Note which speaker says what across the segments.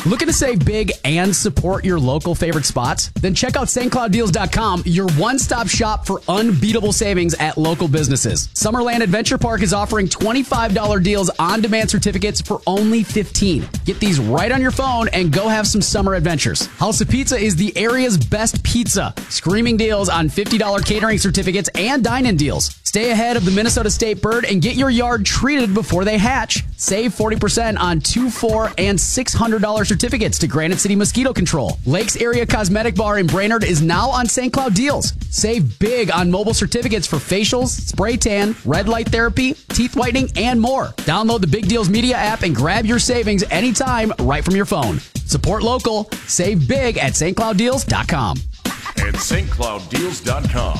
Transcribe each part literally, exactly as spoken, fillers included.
Speaker 1: Looking to save big and support your local favorite spots? Then check out Saint Cloud Deals dot com, your one-stop shop for unbeatable savings at local businesses. Summerland Adventure Park is offering twenty-five dollars deals on-demand certificates for only fifteen dollars. Get these right on your phone and go have some summer adventures. House of Pizza is the area's best pizza. Screaming deals on fifty dollars catering certificates and dine-in deals. Stay ahead of the Minnesota State bird and get your yard treated before they hatch. Save forty percent on two, four, and six hundred dollars certificates to Granite City Mosquito Control. Lakes Area Cosmetic Bar in Brainerd is now on Saint Cloud Deals. Save big on mobile certificates for facials, spray tan, red light therapy, teeth whitening, and more. Download the Big Deals Media app and grab your savings anytime right from your phone. Support local. Save big at Saint Cloud Deals dot com.
Speaker 2: And Saint Cloud Deals dot com.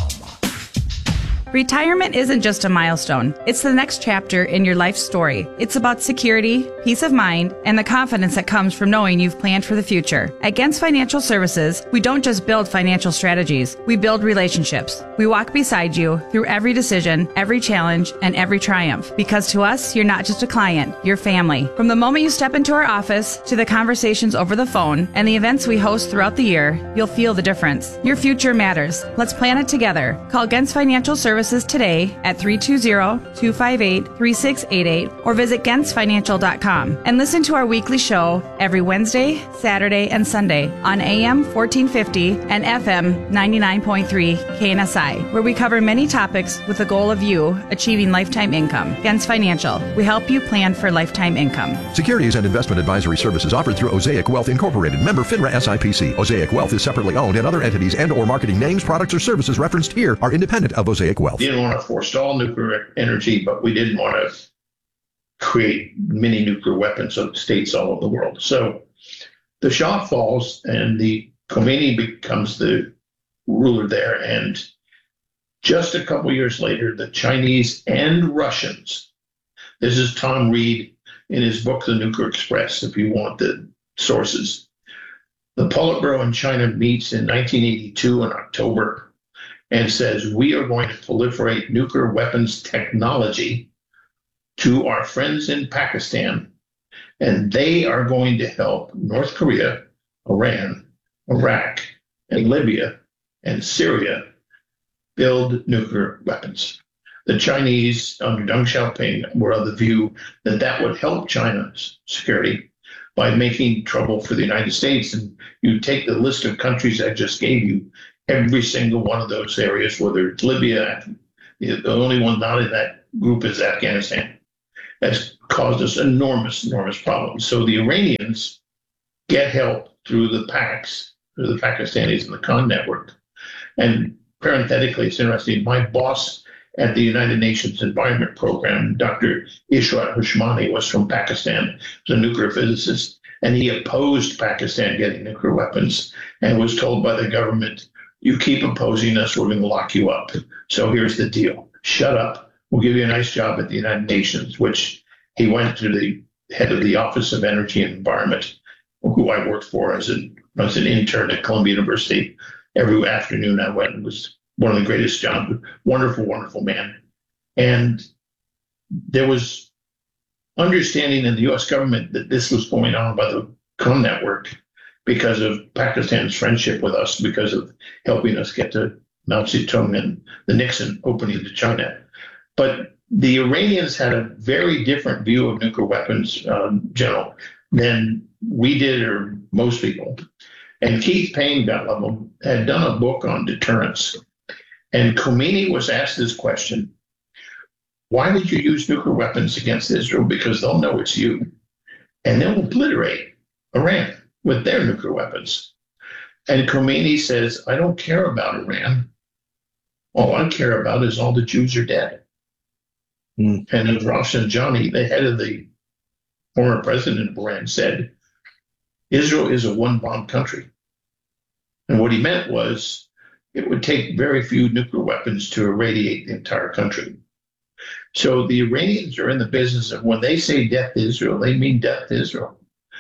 Speaker 3: Retirement isn't just a milestone. It's the next chapter in your life story. It's about security, peace of mind, and the confidence that comes from knowing you've planned for the future. At Gens Financial Services, we don't just build financial strategies. We build relationships. We walk beside you through every decision, every challenge, and every triumph. Because to us, you're not just a client, you're family. From the moment you step into our office to the conversations over the phone and the events we host throughout the year, you'll feel the difference. Your future matters. Let's plan it together. Call Gens Financial Services today at three two zero, two five eight, three six eight eight or visit gens financial dot com and listen to our weekly show every Wednesday, Saturday, and Sunday on A M fourteen fifty and F M ninety-nine point three K N S I, where we cover many topics with the goal of you achieving lifetime income. Gens Financial, we help you plan for lifetime income.
Speaker 4: Securities and investment advisory services offered through Osaic Wealth Incorporated, member FINRA S I P C. Osaic Wealth is separately owned, and other entities and or marketing names, products, or services referenced here are independent of Osaic Wealth.
Speaker 5: We didn't want to forestall nuclear energy, but we didn't want to create mini nuclear weapons of states all over the world. So the Shah falls, and the Khomeini becomes the ruler there. And just a couple years later, the Chinese and Russians, this is Tom Reed in his book, The Nuclear Express, if you want the sources. The Politburo in China meets in nineteen eighty-two in October and says, we are going to proliferate nuclear weapons technology to our friends in Pakistan, and they are going to help North Korea, Iran, Iraq, and Libya, and Syria build nuclear weapons. The Chinese, under Deng Xiaoping, were of the view that that would help China's security by making trouble for the United States. And you take the list of countries I just gave you, every single one of those areas, whether it's Libya, the only one not in that group is Afghanistan, has caused us enormous, enormous problems. So the Iranians get help through the PACs, through the Pakistanis and the Khan network. And parenthetically, it's interesting, my boss at the United Nations Environment Program, Doctor Ishrat Hashmani, was from Pakistan, was a nuclear physicist, and he opposed Pakistan getting nuclear weapons and was told by the government, you keep opposing us, we're going to lock you up. So here's the deal. Shut up. We'll give you a nice job at the United Nations, which he went to the head of the Office of Energy and Environment, who I worked for as an, as an intern at Columbia University. Every afternoon I went. It was one of the greatest jobs. Wonderful, wonderful man. And there was understanding in the U S government that this was going on by the Khan network because of Pakistan's friendship with us, because of helping us get to Mao Zedong and the Nixon opening to China. But the Iranians had a very different view of nuclear weapons, uh, General, than we did, or most people. And Keith Payne, God love him, had done a book on deterrence. And Khomeini was asked this question, why did you use nuclear weapons against Israel? Because they'll know it's you. And they'll obliterate Iran with their nuclear weapons. And Khomeini says, I don't care about Iran. All I care about is all the Jews are dead. Mm. And as Rafsanjani, the head of the former president of Iran, said, Israel is a one-bomb country. And what he meant was it would take very few nuclear weapons to irradiate the entire country. So the Iranians are in the business of when they say death to Israel, they mean death to Israel.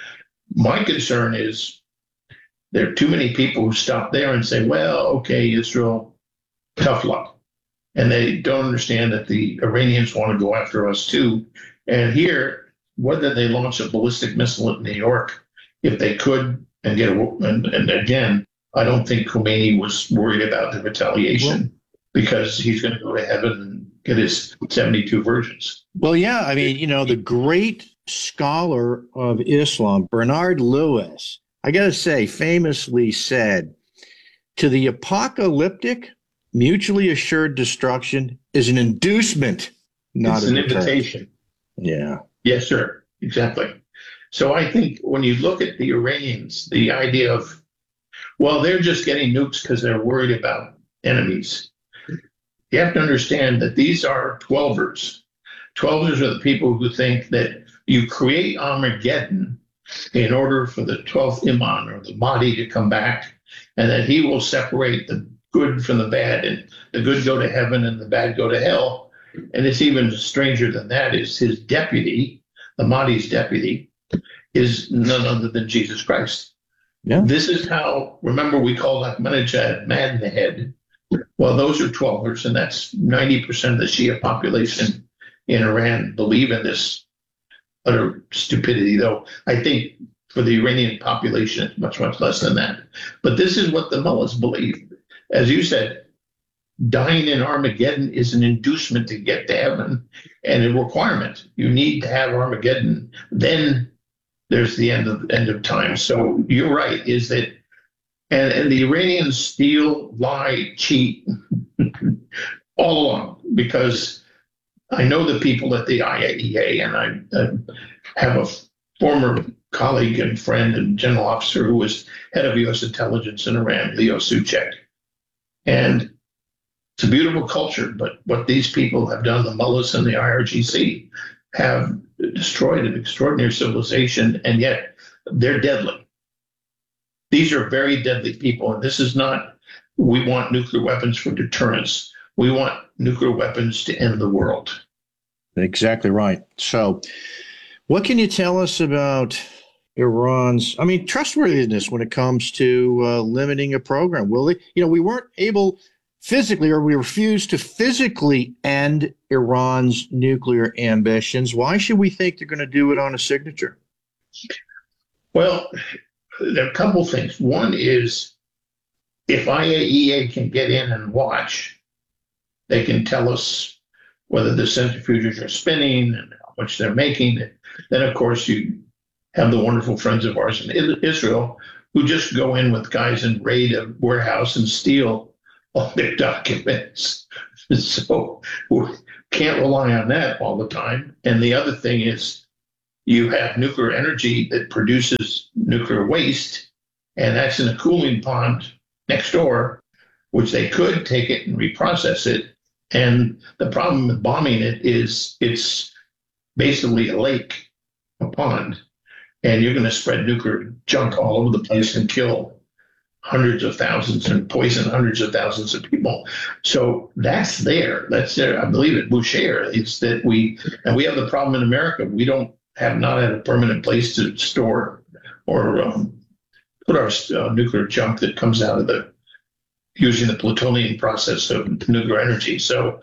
Speaker 5: My concern is there are too many people who stop there and say, well, okay, Israel, tough luck. And they don't understand that the Iranians want to go after us too. And here, whether they launch a ballistic missile at New York if they could and get a, and, and again, I don't think Khomeini was worried about the retaliation well, because he's going to go to heaven and get his seventy-two virgins.
Speaker 6: Well, yeah. I mean, you know, the great scholar of Islam, Bernard Lewis, I got to say, famously said, to the apocalyptic, mutually assured destruction is an inducement, not
Speaker 5: it's an invitation.
Speaker 6: Yeah.
Speaker 5: Yes, sir. Exactly. So I think when you look at the Iranians, the idea of, well, they're just getting nukes because they're worried about enemies. You have to understand that these are twelvers. Twelvers are the people who think that you create Armageddon in order for the twelfth Imam or the Mahdi to come back, and that he will separate the good from the bad, and the good go to heaven and the bad go to hell. And it's even stranger than that is his deputy, the Mahdi's deputy, is none other than Jesus Christ.
Speaker 6: Yeah.
Speaker 5: This is how, remember we called Ahmadinejad mad in the head. Well, those are twelvers, and that's ninety percent of the Shia population in Iran believe in this utter stupidity, though I think for the Iranian population, it's much, much less than that. But this is what the mullahs believe. As you said, dying in Armageddon is an inducement to get to heaven and a requirement. You need to have Armageddon. Then there's the end of end of time. So you're right, is that, and, and the Iranians steal, lie, cheat all along, because I know the people at the I A E A, and I, I have a former colleague and friend and general officer who was head of U S intelligence in Iran, Leo Suchek. And it's a beautiful culture, but what these people have done, the mullahs and the I R G C, have destroyed an extraordinary civilization, and yet they're deadly. These are very deadly people, and this is not, we want nuclear weapons for deterrence. We want nuclear weapons to end the world.
Speaker 6: Exactly right. So what can you tell us about Iran's, I mean, trustworthiness when it comes to uh, limiting a program? Will they, you know, we weren't able physically, or we refused to physically end Iran's nuclear ambitions. Why should we think they're going to do it on a signature?
Speaker 5: Well, there are a couple things. One is, if I A E A can get in and watch, they can tell us whether the centrifuges are spinning and how much they're making. Then, of course, you have the wonderful friends of ours in Israel who just go in with guys and raid a warehouse and steal all their documents. So we can't rely on that all the time. And the other thing is, you have nuclear energy that produces nuclear waste, and that's in a cooling pond next door, which they could take it and reprocess it. And the problem with bombing it is it's basically a lake, a pond, and you're going to spread nuclear junk all over the place and kill hundreds of thousands and poison hundreds of thousands of people. So that's there. That's there. I believe it. Bushehr is that we, and we have the problem in America. We don't have not had a permanent place to store or um, put our uh, nuclear junk that comes out of the using the plutonium process of nuclear energy. So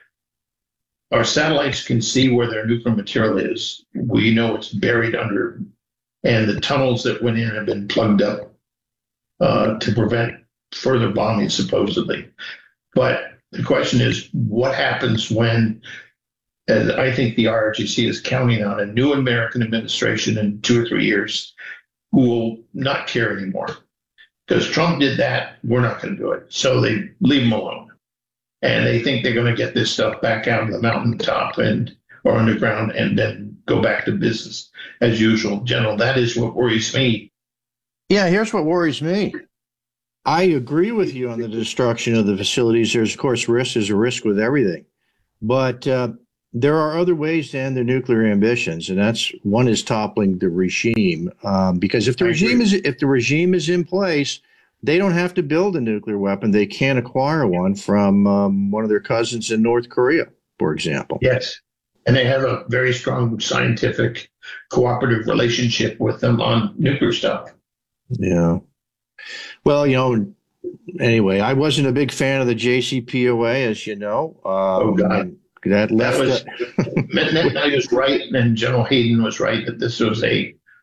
Speaker 5: our satellites can see where their nuclear material is. We know it's buried under, and the tunnels that went in have been plugged up uh, to prevent further bombing, supposedly. But the question is, what happens when, as I think the I R G C is counting on, a new American administration in two or three years who will not care anymore? Because Trump did that, we're not going to do it. So they leave him alone. And they think they're going to get this stuff back out of the mountaintop and or underground and then go back to business as usual. General, that is what worries me.
Speaker 6: Yeah, here's what worries me. I agree with you on the destruction of the facilities. There's, of course, risk is a risk with everything. But uh, there are other ways to end their nuclear ambitions, and that's one is toppling the regime. Um, because if the
Speaker 5: I
Speaker 6: regime
Speaker 5: agree.
Speaker 6: is if the regime is in place, they don't have to build a nuclear weapon. They can acquire one from um, one of their cousins in North Korea, for example.
Speaker 5: Yes. And they have a very strong scientific cooperative relationship with them on nuclear stuff.
Speaker 6: Yeah. Well, you know, anyway, I wasn't a big fan of the J C P O A, as you know. Um,
Speaker 5: Oh, God.
Speaker 6: That left.
Speaker 5: That was, Netanyahu was right, and General Hayden was right that this was a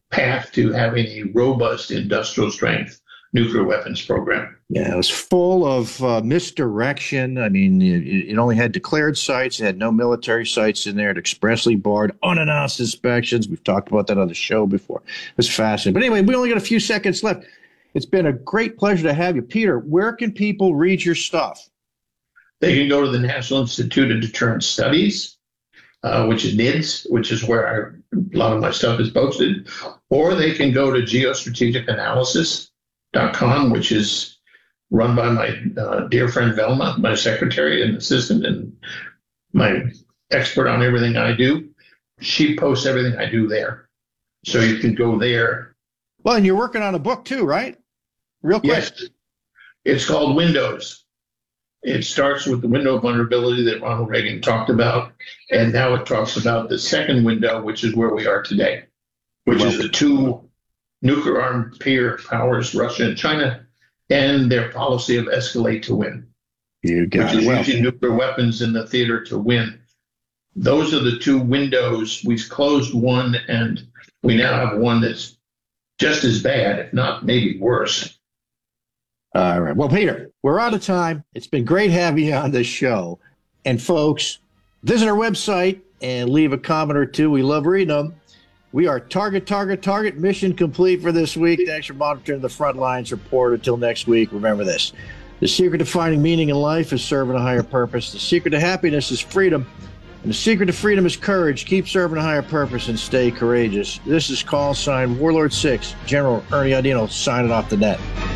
Speaker 5: path to having a robust industrial strength nuclear weapons program.
Speaker 6: Yeah, it was full of uh, misdirection. I mean, it, it only had declared sites. It had no military sites in there. It expressly barred unannounced inspections. We've talked about that on the show before. It was fascinating. But anyway, we only got a few seconds left. It's been a great pleasure to have you. Peter, where can people read your stuff?
Speaker 5: They can go to the National Institute of Deterrent Studies, uh, which is N I D S, which is where I, a lot of my stuff is posted, or they can go to geostrategic analysis dot com, which is run by my uh, dear friend Velma, my secretary and assistant, and my expert on everything I do. She posts everything I do there, so you can go there.
Speaker 6: Well, and you're working on a book too, right? Real quick.
Speaker 5: Yes, it's called Windows. It starts with the window of vulnerability that Ronald Reagan talked about, and now it talks about the second window, which is where we are today, which is the two nuclear-armed peer powers, Russia and China, and their policy of escalate to win,
Speaker 6: you got
Speaker 5: which is
Speaker 6: well.
Speaker 5: using nuclear weapons in the theater to win. Those are the two windows. We've closed one, and we now have one that's just as bad, if not maybe worse.
Speaker 6: All right. Well, Peter, we're out of time. It's been great having you on this show. And folks, visit our website and leave a comment or two. We love reading them. We are target, target, target. Mission complete for this week. Thanks for monitoring the Frontlines Report. Until next week, remember this. The secret to finding meaning in life is serving a higher purpose. The secret to happiness is freedom. And the secret to freedom is courage. Keep serving a higher purpose and stay courageous. This is call sign Warlord six, General Ernie Audino, signing off the net.